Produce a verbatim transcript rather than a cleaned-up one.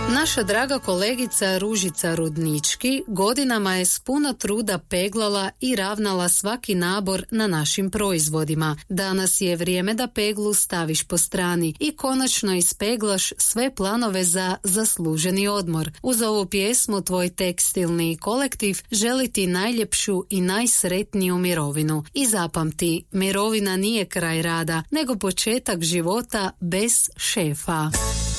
Naša draga kolegica Ružica Rudnički godinama je s puno truda peglala i ravnala svaki nabor na našim proizvodima. Danas je vrijeme da peglu staviš po strani i konačno ispeglaš sve planove za zasluženi odmor. Uz ovu pjesmu tvoj tekstilni kolektiv želi ti najljepšu i najsretniju mirovinu. I zapamti, mirovina nije kraj rada, nego početak života bez šefa.